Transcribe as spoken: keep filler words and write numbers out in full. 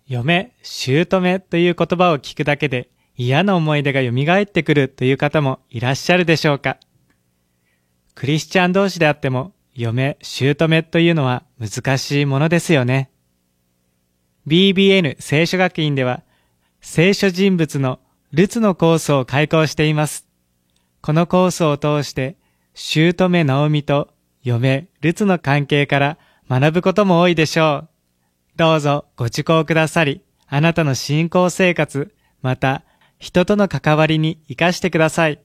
嫁、姑という言葉を聞くだけで嫌な思い出が蘇ってくるという方もいらっしゃるでしょうか。クリスチャン同士であっても嫁、姑というのは難しいものですよね。ビービーエヌ 聖書学院では聖書人物のルツのコースを開講しています。このコースを通して姑ナオミと嫁ルツの関係から学ぶことも多いでしょう。どうぞご受講くださり、あなたの信仰生活、また人との関わりに生かしてください。